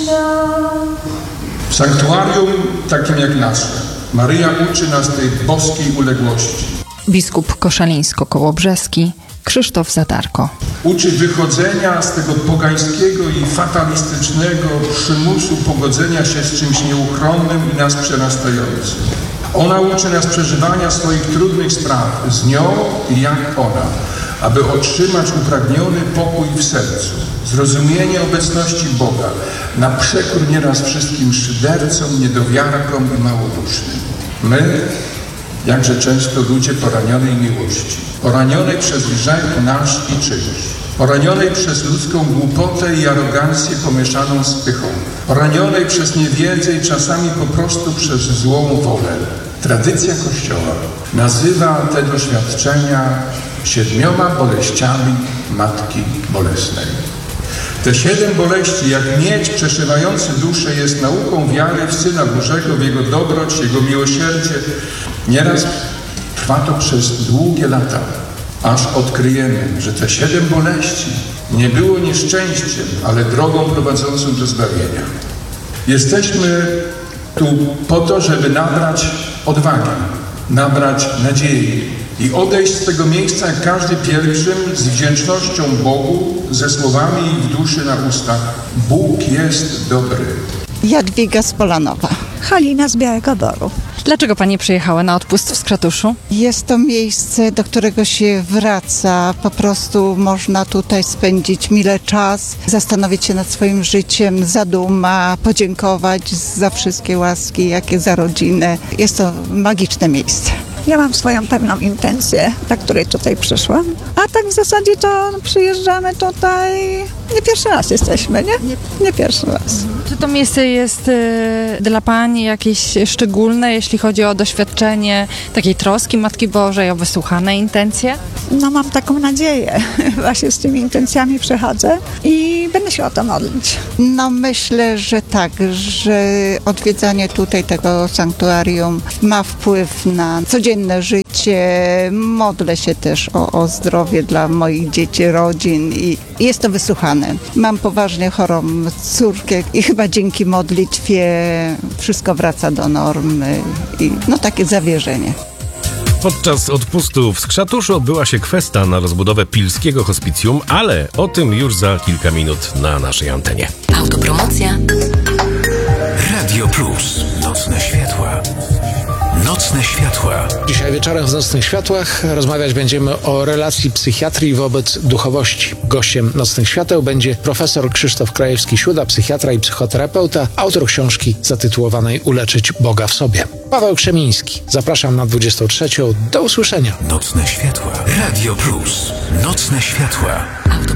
W sanktuarium takim jak nasze Maryja uczy nas tej boskiej uległości. Biskup Koszalińsko-Kołobrzeski Krzysztof Zadarko. Uczy wychodzenia z tego pogańskiego i fatalistycznego przymusu pogodzenia się z czymś nieuchronnym i nas przerastającym. Ona uczy nas przeżywania swoich trudnych spraw z nią i jak ona, aby otrzymać upragniony pokój w sercu, zrozumienie obecności Boga, na przekór nieraz wszystkim szydercom, niedowiarkom i małodusznym. My, jakże często ludzie poranionej miłości, poranionej przez grzech nasz i czyjś, poranionej przez ludzką głupotę i arogancję pomieszaną z pychą, poranionej przez niewiedzę i czasami po prostu przez złą wolę. Tradycja Kościoła nazywa te doświadczenia 7 boleściami Matki Bolesnej. Te 7 boleści, jak miedź przeszywający duszę, jest nauką wiary w Syna Bożego, w Jego dobroć, Jego miłosierdzie. Nieraz trwa to przez długie lata, aż odkryjemy, że te 7 boleści nie było nieszczęściem, ale drogą prowadzącą do zbawienia. Jesteśmy tu po to, żeby nabrać odwagi, nabrać nadziei i odejść z tego miejsca jak każdy pielgrzym z wdzięcznością Bogu, ze słowami w duszy na ustach: Bóg jest dobry. Jadwiga z Polanowa. Halina z Białego Boru. Dlaczego pani przyjechała na odpust w Skratuszu? Jest to miejsce, do którego się wraca. Po prostu można tutaj spędzić mile czas, zastanowić się nad swoim życiem, zaduma, podziękować za wszystkie łaski, jakie za rodzinę. Jest to magiczne miejsce. Ja mam swoją pewną intencję, dla której tutaj przyszłam. A tak w zasadzie to przyjeżdżamy tutaj, nie pierwszy raz jesteśmy, nie? Nie pierwszy raz. Czy to miejsce jest dla pani jakieś szczególne, jeśli chodzi o doświadczenie takiej troski Matki Bożej, o wysłuchane intencje? No mam taką nadzieję. Właśnie z tymi intencjami przychodzę i będę się o to modlić. No myślę, że tak, że odwiedzanie tutaj tego sanktuarium ma wpływ na codzienne życie. Modlę się też o zdrowie dla moich dzieci, rodzin i jest to wysłuchane. Mam poważnie chorą córkę i chyba dzięki modlitwie wszystko wraca do normy i no takie zawierzenie. Podczas odpustu w Skratuszu odbyła się kwesta na rozbudowę pilskiego hospicjum, ale o tym już za kilka minut na naszej antenie. Autopromocja. Radio Plus. Nocne światła. Nocne światła. Dzisiaj wieczorem w Nocnych Światłach rozmawiać będziemy o relacji psychiatrii wobec duchowości. Gościem Nocnych Świateł będzie profesor Krzysztof Krajewski-Siuda, psychiatra i psychoterapeuta, autor książki zatytułowanej Uleczyć Boga w sobie. Paweł Krzemiński. Zapraszam na 23. Do usłyszenia. Nocne światła. Radio Plus. Nocne światła.